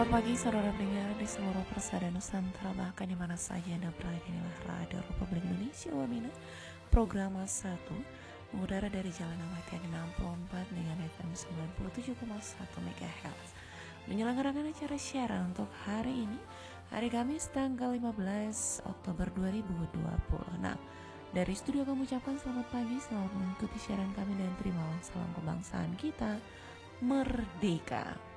Selamat pagi saudara pendengar di seluruh persada Nusantara, bahkan di mana saja Anda berada. Inilah Radio Republik Indonesia Wamena, program 1 mengudara dari Jalan Ahmad Yani 64 dengan FM 97,1 MHz, menyelenggarakan acara siaran untuk hari ini, hari Kamis tanggal 15 Oktober 2020. Nah, dari studio kami ucapkan selamat pagi, selamat mengikuti siaran kami dan terimalah salam kebangsaan kita merdeka.